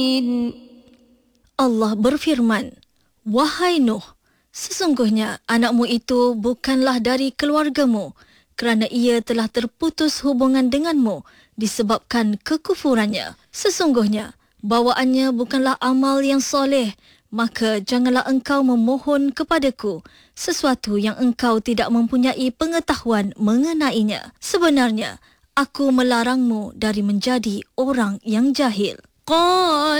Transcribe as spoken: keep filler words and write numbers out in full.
Allah berfirman, "Wahai Nuh, sesungguhnya anakmu itu bukanlah dari keluargamu kerana ia telah terputus hubungan denganmu disebabkan kekufurannya. Sesungguhnya bawaannya bukanlah amal yang soleh, maka janganlah engkau memohon kepadaku sesuatu yang engkau tidak mempunyai pengetahuan mengenainya. Sebenarnya, aku melarangmu dari menjadi orang yang jahil."